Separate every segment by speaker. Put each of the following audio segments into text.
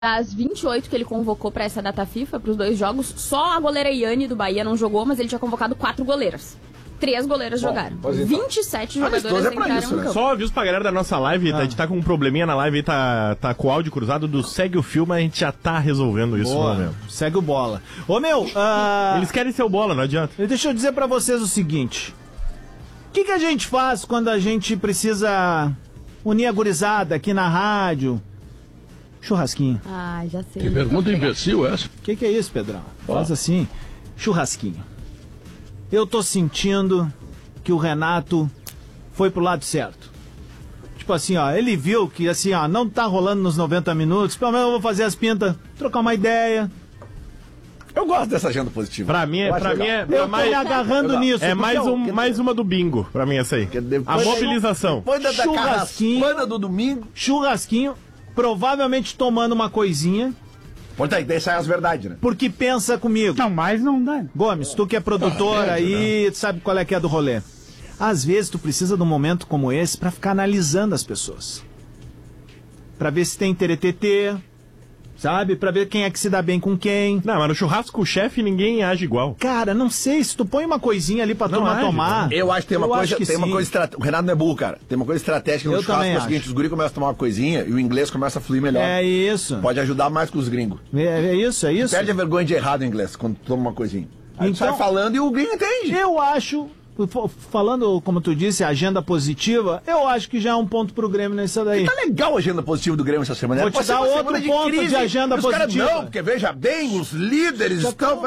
Speaker 1: Das 28 que ele convocou pra essa data FIFA, pros 2 jogos, só a goleira Iane do Bahia não jogou, mas ele tinha convocado 4 goleiras. 3 goleiras jogaram. 27 jogadoras entraram no campo.
Speaker 2: Só aviso pra galera da nossa live, a gente tá com um probleminha na live aí, tá com o áudio cruzado do Segue o Fio, mas a gente já tá resolvendo isso.
Speaker 3: Meu. Segue o bola. Ô, meu...
Speaker 2: Eles querem ser o bola, não adianta.
Speaker 3: Deixa eu dizer pra vocês o seguinte. O que a gente faz quando a gente precisa unir a gurizada aqui na rádio? Churrasquinho.
Speaker 1: Ah, já sei.
Speaker 4: Que pergunta imbecil essa?
Speaker 3: O que é isso, Pedrão? Faz assim, churrasquinho. Eu tô sentindo que o Renato foi pro lado certo. Tipo assim, ó, ele viu que assim, ó, não tá rolando nos 90 minutos, pelo menos eu vou fazer as pintas, trocar uma ideia.
Speaker 5: Eu gosto dessa agenda positiva.
Speaker 2: Pra mim é
Speaker 3: eu tô me agarrando nisso.
Speaker 2: É mais uma do bingo, pra mim essa aí. A mobilização.
Speaker 5: Depois da churrasquinho, do domingo.
Speaker 3: Churrasquinho, provavelmente tomando uma coisinha.
Speaker 5: Pode aí, daí sai as verdades, né?
Speaker 3: Porque pensa comigo.
Speaker 6: Não, mas não dá.
Speaker 3: Gomes, tu que é produtor aí, tu sabe qual é que é do rolê. Às vezes tu precisa de um momento como esse pra ficar analisando as pessoas. Pra ver se tem teretetê, sabe? Pra ver quem é que se dá bem com quem.
Speaker 2: Não, mas no churrasco o chefe ninguém age igual.
Speaker 3: Cara, não sei, se tu põe uma coisinha ali pra turma tomar...
Speaker 5: Eu acho que tem uma coisa estratégica. O Renato não é burro, cara. Tem uma coisa estratégica no churrasco, é o seguinte, os guri começam a tomar uma coisinha e o inglês começa a fluir melhor.
Speaker 3: É isso.
Speaker 5: Pode ajudar mais que os gringos.
Speaker 3: É isso.
Speaker 5: Perde a vergonha de errado em inglês quando toma uma coisinha. Aí
Speaker 3: então,
Speaker 5: tu sai falando e o gringo entende.
Speaker 3: Eu acho... Falando, como tu disse, agenda positiva, eu acho que já é um ponto pro Grêmio nessa daí.
Speaker 5: E tá legal a agenda positiva do Grêmio essa semana.
Speaker 3: Vou te dar outro ponto de agenda positiva.
Speaker 5: Não, porque veja bem, os líderes estão...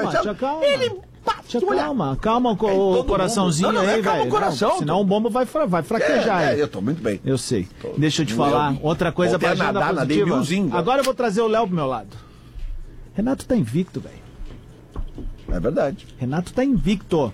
Speaker 3: Calma com o coraçãozinho aí, velho.
Speaker 5: Calma o coração.
Speaker 3: Senão o bombo vai fraquejar aí.
Speaker 5: Eu tô muito bem.
Speaker 3: Eu sei. Deixa eu te falar, outra coisa pra agenda positiva. Agora eu vou trazer o Léo pro meu lado. Renato tá invicto, velho.
Speaker 5: É verdade.
Speaker 3: Renato tá invicto.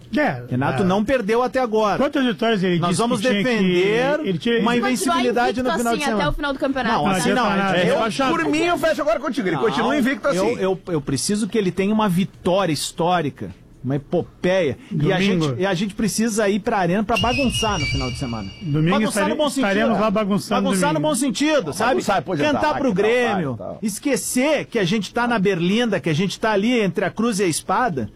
Speaker 3: Renato não perdeu até agora.
Speaker 6: Quantas vitórias ele disse?
Speaker 3: Nós vamos defender uma invencibilidade no final de semana.
Speaker 1: Até o final do campeonato.
Speaker 3: Não, assim não.
Speaker 5: Por mim, eu fecho agora contigo. Ele continua invicto assim.
Speaker 3: Eu preciso que ele tenha uma vitória histórica, uma epopeia. E a gente precisa ir pra arena pra bagunçar no final de semana.
Speaker 6: Domingo
Speaker 3: bagunçar no bom sentido.
Speaker 6: Estaremos lá bagunçando.
Speaker 3: Bagunçar no bom sentido, sabe? Cantar pro Grêmio. Esquecer que a gente tá na Berlinda, que a gente tá ali entre a cruz e a espada.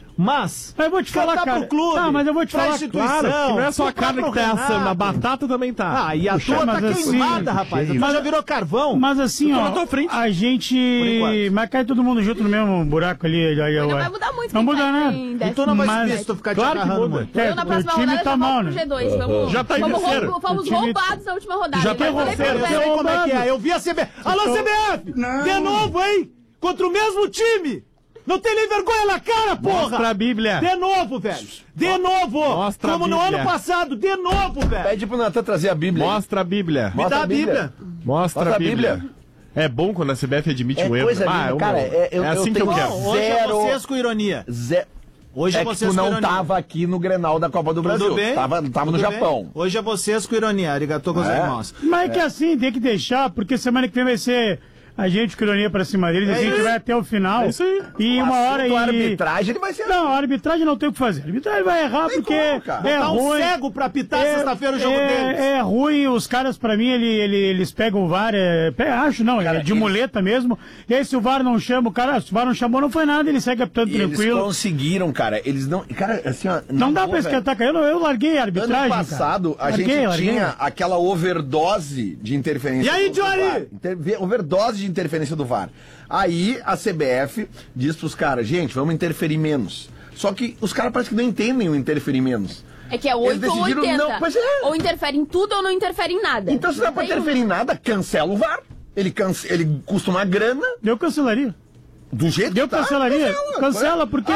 Speaker 3: Mas
Speaker 6: eu vou te falar, cara.
Speaker 3: Pro clube,
Speaker 6: mas eu vou te falar,
Speaker 3: claro,
Speaker 2: que não é só a carne que tá assando, a batata também tá.
Speaker 3: Ah, e a tua tá queimada, rapaz. Mas já virou carvão.
Speaker 6: Mas assim, ó, a gente... Mas cai todo mundo junto no mesmo buraco ali.
Speaker 1: Não vai mudar muito.
Speaker 6: Não muda nada.
Speaker 3: E tu não vai subir se tu ficar te agarrando muito.
Speaker 1: Na próxima rodada já volto pro G2.
Speaker 2: Já tá em terceiro.
Speaker 1: Fomos roubados na última rodada.
Speaker 2: Já tem terceiro.
Speaker 3: Eu sei como é que é. Eu vi a CBF. Alô, CBF! De novo, hein? Contra o mesmo time! Não tem nem vergonha na cara, porra!
Speaker 2: Mostra a Bíblia!
Speaker 3: De novo, velho! De novo!
Speaker 2: Mostra
Speaker 3: como no ano passado, de novo, velho!
Speaker 5: Pede pro Natan trazer a Bíblia.
Speaker 2: Mostra a Bíblia.
Speaker 3: Me dá a Bíblia.
Speaker 2: Mostra a Bíblia. É bom quando a CBF admite um erro.
Speaker 5: Cara,
Speaker 2: é assim que eu quero.
Speaker 3: Hoje é vocês com ironia. Hoje é vocês
Speaker 5: que tu
Speaker 3: com
Speaker 5: não
Speaker 3: ironia.
Speaker 5: Tava aqui no Grenal da Copa do Brasil.
Speaker 3: Bem?
Speaker 5: Tava no Japão.
Speaker 3: Hoje é vocês com ironia. Arigatou com os irmãos.
Speaker 6: Mas é que assim, tem que deixar, porque semana que vem vai ser... A gente com ironia pra cima deles, a gente vai até o final.
Speaker 2: É isso aí.
Speaker 6: E uma hora aí.
Speaker 5: A arbitragem ele vai ser.
Speaker 6: Não, a arbitragem não tem o que fazer. A arbitragem vai errar porque é ruim.
Speaker 3: Cego pra pitar sexta-feira o jogo deles.
Speaker 6: É ruim, os caras pra mim, eles pegam o VAR, acho não, cara, é de muleta mesmo. E aí se o VAR não chama, o cara, se o VAR não chamou, não foi nada, ele segue apitando tranquilo.
Speaker 5: Eles conseguiram, cara, eles não. Cara, assim, ó.
Speaker 6: Não dá pra esquentar, cara. Eu larguei a arbitragem.
Speaker 5: Ano passado, a gente tinha aquela overdose de interferência.
Speaker 3: E aí, Johnny?
Speaker 5: Overdose de interferência do VAR. Aí a CBF diz pros caras, gente, vamos interferir menos. Só que os caras parece que não entendem o interferir menos.
Speaker 1: É que é 8 ou 80.
Speaker 5: Não,
Speaker 1: ou interfere em tudo ou não interfere em nada.
Speaker 5: Então se não é pra interferir em nada, cancela o VAR. Ele custa uma grana.
Speaker 6: Eu cancelaria.
Speaker 5: Do jeito que tá,
Speaker 6: cancelaria. Cancela, porque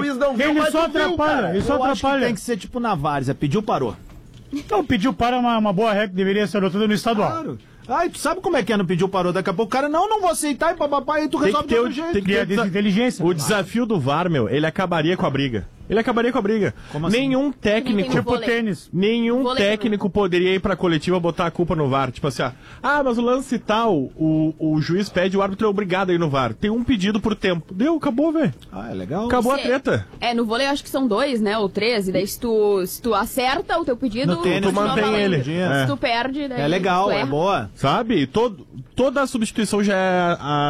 Speaker 6: ele só atrapalha. Ele só atrapalha.
Speaker 3: Tem que ser tipo na Várzea, pediu, parou.
Speaker 6: Então, pediu, para é uma boa regra que deveria ser adotada no estadual.
Speaker 3: Claro. Ai, tu sabe como é que é, não pediu, parou, daqui a pouco o cara, não vou aceitar, e papapá, aí tu resolve de outro jeito.
Speaker 6: Tem que ter inteligência.
Speaker 2: O desafio do VAR, ele acabaria com a briga. Ele acabaria com a briga.
Speaker 3: Como assim?
Speaker 2: Nenhum técnico...
Speaker 6: Tipo tênis.
Speaker 2: Nenhum
Speaker 1: Vôlei
Speaker 2: técnico poderia ir pra coletiva botar a culpa no VAR. Tipo assim, mas o lance tal, o juiz pede, o árbitro é obrigado a ir no VAR. Tem um pedido por tempo. Deu, acabou, velho.
Speaker 3: Ah, é legal.
Speaker 2: Acabou a treta.
Speaker 1: No vôlei eu acho que são 2, né? Ou 3. E daí se tu acerta o teu pedido,
Speaker 3: No tênis,
Speaker 2: tu mantém ele.
Speaker 1: Se tu perde, daí
Speaker 3: É legal,
Speaker 1: tu
Speaker 3: é
Speaker 1: erra.
Speaker 3: boa.
Speaker 2: Sabe? Toda a substituição já é